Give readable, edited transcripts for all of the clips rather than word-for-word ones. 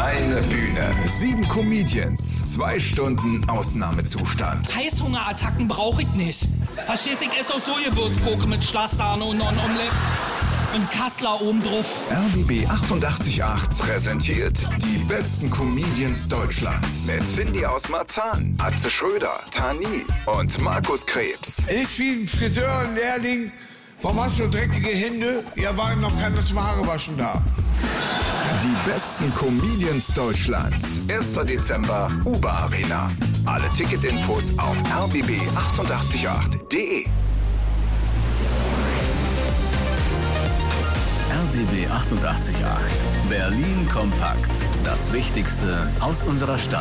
Eine Bühne, 7 Comedians, 2 Stunden Ausnahmezustand. Heißhungerattacken brauche ich nicht. Verstehst du, ich esse auch so Gewürzgurke mit Schlagsahne und noch ein Omelett. Und Kassler obendrauf. RBB 88.8 präsentiert die besten Comedians Deutschlands. Mit Cindy aus Marzahn, Atze Schröder, Tani und Markus Krebs. Ist wie ein Friseurlehrling. Warum hast du dreckige Hände? Ja, war noch keiner zum Haarewaschen da. Die besten Comedians Deutschlands. 1. Dezember, Uber Arena. Alle Ticketinfos auf rbb888.de. RBB 88.8. Berlin kompakt. Das Wichtigste aus unserer Stadt.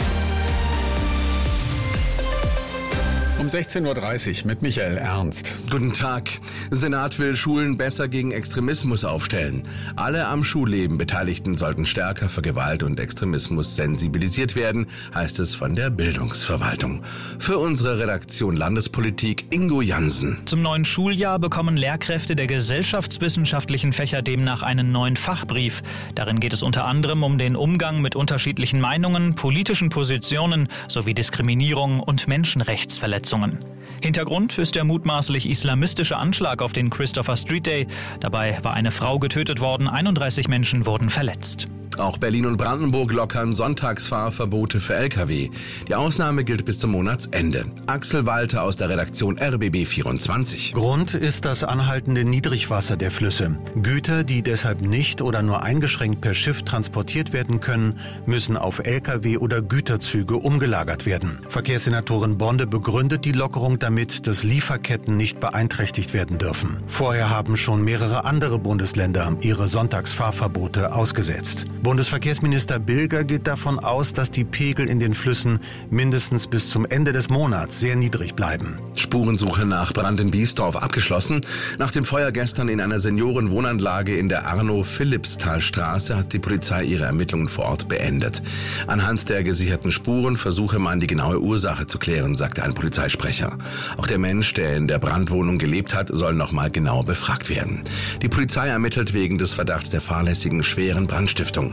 Um 16.30 Uhr mit Michael Ernst. Guten Tag. Senat will Schulen besser gegen Extremismus aufstellen. Alle am Schulleben Beteiligten sollten stärker für Gewalt und Extremismus sensibilisiert werden, heißt es von der Bildungsverwaltung. Für unsere Redaktion Landespolitik Ingo Jansen. Zum neuen Schuljahr bekommen Lehrkräfte der gesellschaftswissenschaftlichen Fächer demnach einen neuen Fachbrief. Darin geht es unter anderem um den Umgang mit unterschiedlichen Meinungen, politischen Positionen sowie Diskriminierung und Menschenrechtsverletzungen. Hintergrund ist der mutmaßlich islamistische Anschlag auf den Christopher Street Day. Dabei war eine Frau getötet worden, 31 Menschen wurden verletzt. Auch Berlin und Brandenburg lockern Sonntagsfahrverbote für Lkw. Die Ausnahme gilt bis zum Monatsende. Axel Walter aus der Redaktion RBB24. Grund ist das anhaltende Niedrigwasser der Flüsse. Güter, die deshalb nicht oder nur eingeschränkt per Schiff transportiert werden können, müssen auf Lkw oder Güterzüge umgelagert werden. Verkehrssenatorin Bonde begründet die Lockerung damit, dass Lieferketten nicht beeinträchtigt werden dürfen. Vorher haben schon mehrere andere Bundesländer ihre Sonntagsfahrverbote ausgesetzt. Bundesverkehrsminister Bilger geht davon aus, dass die Pegel in den Flüssen mindestens bis zum Ende des Monats sehr niedrig bleiben. Spurensuche nach Brand in Biesdorf abgeschlossen. Nach dem Feuer gestern in einer Seniorenwohnanlage in der Arno-Philippsthal-Straße hat die Polizei ihre Ermittlungen vor Ort beendet. Anhand der gesicherten Spuren versuche man, die genaue Ursache zu klären, sagte ein Polizeisprecher. Auch der Mensch, der in der Brandwohnung gelebt hat, soll nochmal genau befragt werden. Die Polizei ermittelt wegen des Verdachts der fahrlässigen schweren Brandstiftung.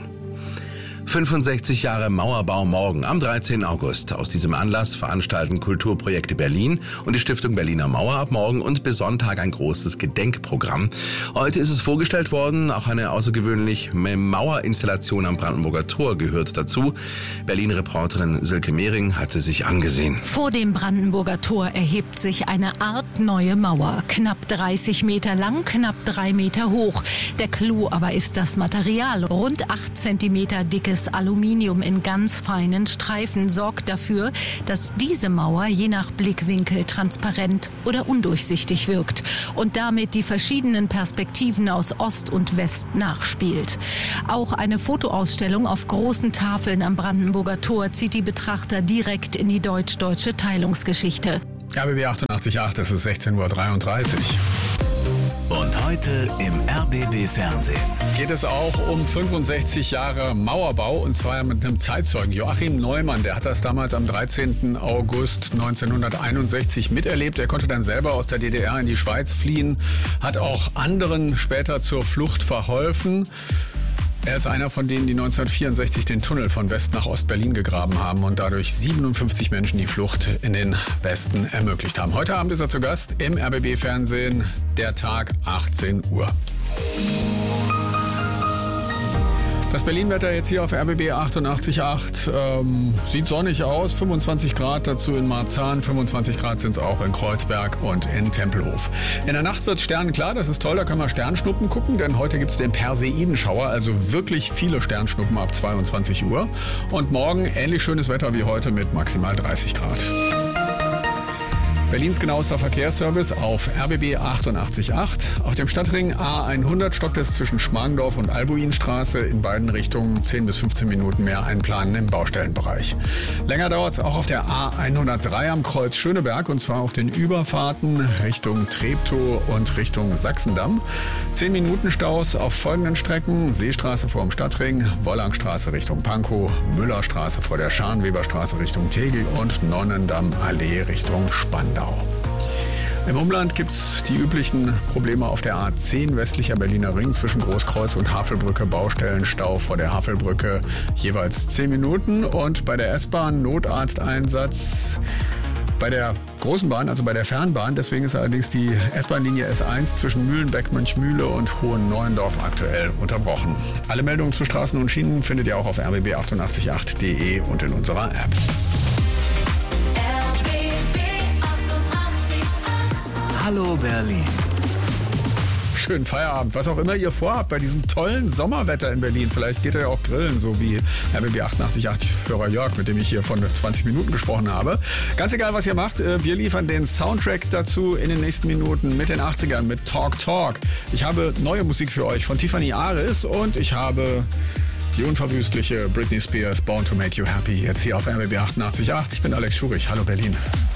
65 Jahre Mauerbau morgen am 13. August. Aus diesem Anlass veranstalten Kulturprojekte Berlin und die Stiftung Berliner Mauer ab morgen und bis Sonntag ein großes Gedenkprogramm. Heute ist es vorgestellt worden, auch eine außergewöhnliche Mauerinstallation am Brandenburger Tor gehört dazu. Berlin-Reporterin Silke Mehring hat sie sich angesehen. Vor dem Brandenburger Tor erhebt sich eine Art neue Mauer. Knapp 30 Meter lang, knapp 3 Meter hoch. Der Clou aber ist das Material. Rund 8 Zentimeter dickes Aluminium in ganz feinen Streifen sorgt dafür, dass diese Mauer je nach Blickwinkel transparent oder undurchsichtig wirkt und damit die verschiedenen Perspektiven aus Ost und West nachspielt. Auch eine Fotoausstellung auf großen Tafeln am Brandenburger Tor zieht die Betrachter direkt in die deutsch-deutsche Teilungsgeschichte. RBB 88.8, es ist 16.33 Uhr. Und heute im RBB Fernsehen Geht es auch um 65 Jahre Mauerbau, und zwar mit einem Zeitzeugen, Joachim Neumann. Der hat das damals am 13. August 1961 miterlebt. Er konnte dann selber aus der DDR in die Schweiz fliehen, hat auch anderen später zur Flucht verholfen. Er ist einer von denen, die 1964 den Tunnel von West nach Ost-Berlin gegraben haben und dadurch 57 Menschen die Flucht in den Westen ermöglicht haben. Heute Abend ist er zu Gast im RBB-Fernsehen, der Tag 18 Uhr. Das Berlin-Wetter jetzt hier auf RBB 88.8 sieht sonnig aus, 25 Grad dazu in Marzahn, 25 Grad sind es auch in Kreuzberg und in Tempelhof. In der Nacht wird es sternenklar, das ist toll, da können wir Sternschnuppen gucken, denn heute gibt es den Perseidenschauer, also wirklich viele Sternschnuppen ab 22 Uhr. Und morgen ähnlich schönes Wetter wie heute mit maximal 30 Grad. Berlins genauester Verkehrsservice auf RBB 88.8. Auf dem Stadtring A100 stockt es zwischen Schmargendorf und Albuinstraße. In beiden Richtungen 10 bis 15 Minuten mehr einplanen im Baustellenbereich. Länger dauert es auch auf der A103 am Kreuz Schöneberg, und zwar auf den Überfahrten Richtung Treptow und Richtung Sachsendamm. 10 Minuten Staus auf folgenden Strecken: Seestraße vor dem Stadtring, Wollangstraße Richtung Pankow, Müllerstraße vor der Scharnweberstraße Richtung Tegel und Nonnendamm Allee Richtung Spandau. Im Umland gibt es die üblichen Probleme auf der A10 westlicher Berliner Ring zwischen Großkreuz und Havelbrücke. Baustellenstau vor der Havelbrücke jeweils 10 Minuten. Und bei der S-Bahn Notarzteinsatz bei der großen Bahn, also bei der Fernbahn. Deswegen ist allerdings die S-Bahn-Linie S1 zwischen Mühlenbeck, Mönchmühle und Hohen-Neuendorf aktuell unterbrochen. Alle Meldungen zu Straßen und Schienen findet ihr auch auf rbb888.de und in unserer App. Hallo Berlin. Schönen Feierabend. Was auch immer ihr vorhabt bei diesem tollen Sommerwetter in Berlin. Vielleicht geht ihr ja auch grillen, so wie RBB888-Hörer Jörg, mit dem ich hier von 20 Minuten gesprochen habe. Ganz egal, was ihr macht, wir liefern den Soundtrack dazu in den nächsten Minuten mit den 80ern, mit Talk Talk. Ich habe neue Musik für euch von Tiffany Aris und ich habe die unverwüstliche Britney Spears Born to Make You Happy jetzt hier auf RBB888. Ich bin Alex Schurich. Hallo Berlin.